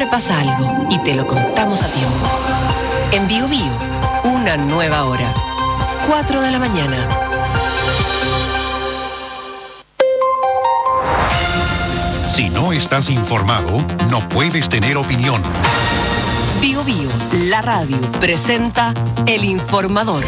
pasa algo y te lo contamos a tiempo. En Bio Bio, una nueva hora. 4 de la mañana. Si no estás informado, no puedes tener opinión. Bio Bio, la radio, presenta El Informador.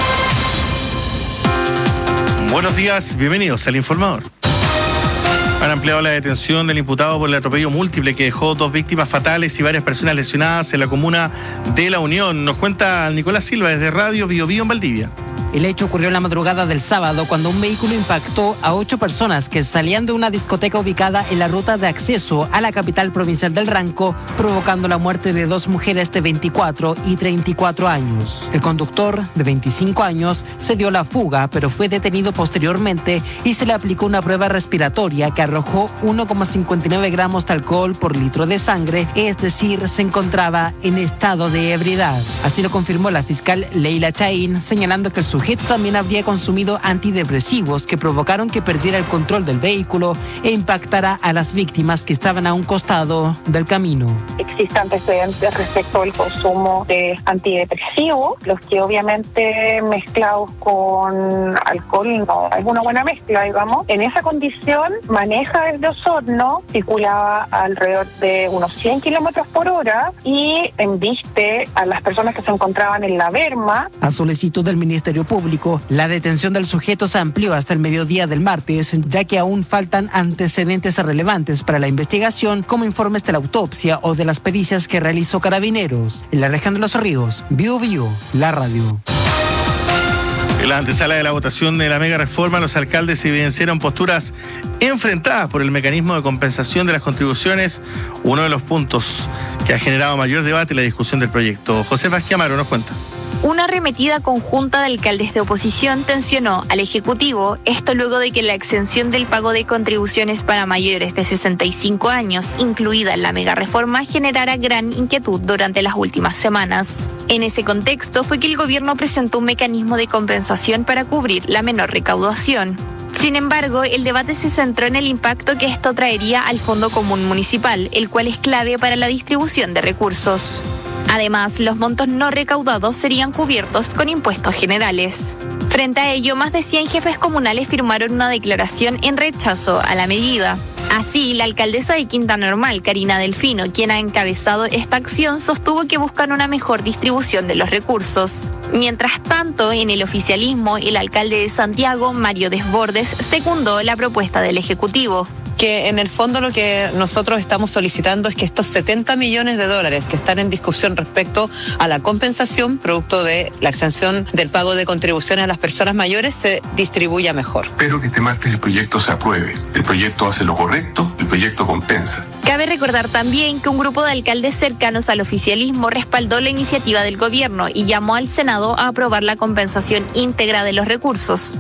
Buenos días, bienvenidos al Informador. Han ampliado la detención del imputado por el atropello múltiple que dejó 2 víctimas fatales y varias personas lesionadas en la comuna de La Unión. Nos cuenta Nicolás Silva desde Radio Bio Bio en Valdivia. El hecho ocurrió en la madrugada del sábado cuando un vehículo impactó a 8 personas que salían de una discoteca ubicada en la ruta de acceso a la capital provincial del Ranco, provocando la muerte de 2 mujeres de 24 y 34 años. El conductor, de 25 años, se dio la fuga, pero fue detenido posteriormente y se le aplicó una prueba respiratoria que arrojó 1,59 gramos de alcohol por litro de sangre, es decir, se encontraba en estado de ebriedad. Así lo confirmó la fiscal Leila Chaín, señalando que el sujeto también habría consumido antidepresivos que provocaron que perdiera el control del vehículo e impactara a las víctimas que estaban a un costado del camino. Existen antecedentes respecto al consumo de antidepresivos, los que obviamente mezclados con alcohol no es una buena mezcla, digamos. En esa condición maneja desde Osorno, circulaba alrededor de unos 100 kilómetros por hora y embiste a las personas que se encontraban en la berma. A solicitud del Ministerio Público, la detención del sujeto se amplió hasta el mediodía del martes, ya que aún faltan antecedentes relevantes para la investigación, como informes de la autopsia o de las pericias que realizó Carabineros. En la región de Los Ríos, Bio Bio, la radio. En la antesala de la votación de la mega reforma, los alcaldes evidenciaron posturas enfrentadas por el mecanismo de compensación de las contribuciones, uno de los puntos que ha generado mayor debate en la discusión del proyecto. José Vázquez Amaro nos cuenta. Una arremetida conjunta de alcaldes de oposición tensionó al Ejecutivo, esto luego de que la exención del pago de contribuciones para mayores de 65 años, incluida en la mega reforma, generara gran inquietud durante las últimas semanas. En ese contexto fue que el gobierno presentó un mecanismo de compensación para cubrir la menor recaudación. Sin embargo, el debate se centró en el impacto que esto traería al Fondo Común Municipal, el cual es clave para la distribución de recursos. Además, los montos no recaudados serían cubiertos con impuestos generales. Frente a ello, más de 100 jefes comunales firmaron una declaración en rechazo a la medida. Así, la alcaldesa de Quinta Normal, Karina Delfino, quien ha encabezado esta acción, sostuvo que buscan una mejor distribución de los recursos. Mientras tanto, en el oficialismo, el alcalde de Santiago, Mario Desbordes, secundó la propuesta del Ejecutivo. Que en el fondo lo que nosotros estamos solicitando es que estos 70 millones de dólares que están en discusión respecto a la compensación producto de la exención del pago de contribuciones a las personas mayores se distribuya mejor. Espero que este martes el proyecto se apruebe. El proyecto hace lo correcto, el proyecto compensa. Cabe recordar también que un grupo de alcaldes cercanos al oficialismo respaldó la iniciativa del gobierno y llamó al Senado a aprobar la compensación íntegra de los recursos.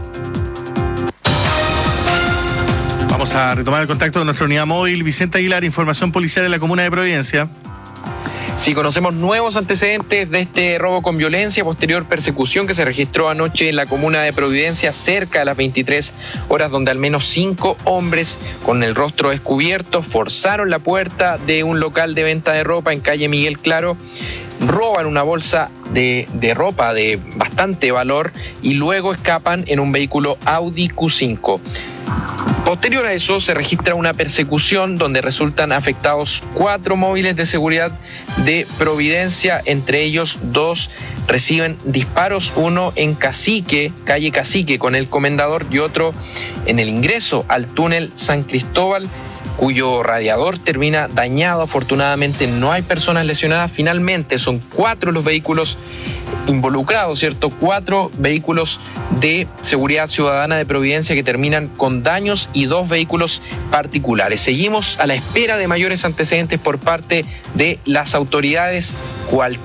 Vamos a retomar el contacto con nuestra unidad móvil. Vicente Aguilar, información policial en la comuna de Providencia. Sí, conocemos nuevos antecedentes de este robo con violencia, posterior persecución que se registró anoche en la comuna de Providencia cerca de las 23 horas, donde al menos 5 hombres con el rostro descubierto forzaron la puerta de un local de venta de ropa en calle Miguel Claro, roban una bolsa de ropa de bastante valor y luego escapan en un vehículo Audi Q5. Posterior a eso se registra una persecución donde resultan afectados 4 móviles de seguridad de Providencia, entre ellos 2 reciben disparos, uno en Cacique, calle Cacique con el Comendador y otro en el ingreso al túnel San Cristóbal, cuyo radiador termina dañado. Afortunadamente no hay personas lesionadas. Finalmente son 4 los vehículos involucrados, ¿cierto? 4 vehículos de seguridad ciudadana de Providencia que terminan con daños y 2 vehículos particulares. Seguimos a la espera de mayores antecedentes por parte de las autoridades.